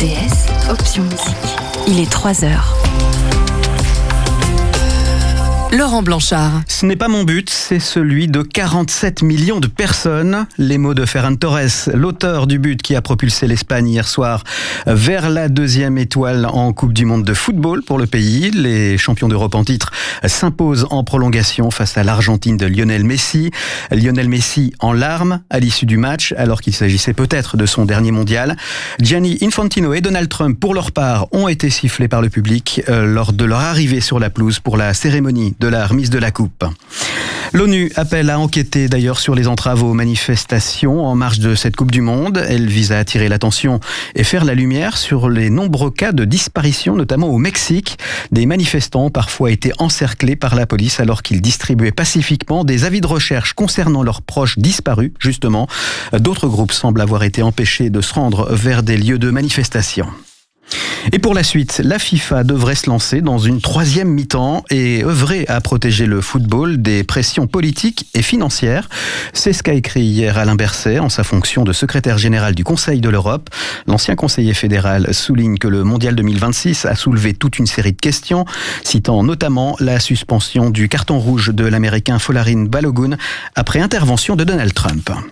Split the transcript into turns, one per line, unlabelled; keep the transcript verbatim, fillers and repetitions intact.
D S, option musique. Il est trois heures. Laurent Blanchard.
Ce n'est pas mon but, c'est celui de quarante-sept millions de personnes. Les mots de Ferran Torres, l'auteur du but qui a propulsé l'Espagne hier soir vers la deuxième étoile en Coupe du Monde de football pour le pays. Les champions d'Europe en titre s'imposent en prolongation face à l'Argentine de Lionel Messi. Lionel Messi en larmes à l'issue du match, alors qu'il s'agissait peut-être de son dernier mondial. Gianni Infantino et Donald Trump, pour leur part, ont été sifflés par le public euh, lors de leur arrivée sur la pelouse pour la cérémonie de la remise de la coupe. L'ONU appelle à enquêter d'ailleurs sur les entraves aux manifestations en marge de cette Coupe du Monde. Elle vise à attirer l'attention et faire la lumière sur les nombreux cas de disparition, notamment au Mexique. Des manifestants ont parfois été encerclés par la police alors qu'ils distribuaient pacifiquement des avis de recherche concernant leurs proches disparus, justement. D'autres groupes semblent avoir été empêchés de se rendre vers des lieux de manifestation. Et pour la suite, la FIFA devrait se lancer dans une troisième mi-temps et œuvrer à protéger le football des pressions politiques et financières. C'est ce qu'a écrit hier Alain Berset en sa fonction de secrétaire général du Conseil de l'Europe. L'ancien conseiller fédéral souligne que le Mondial deux mille vingt-six a soulevé toute une série de questions, citant notamment la suspension du carton rouge de l'Américain Folarin Balogun après intervention de Donald Trump.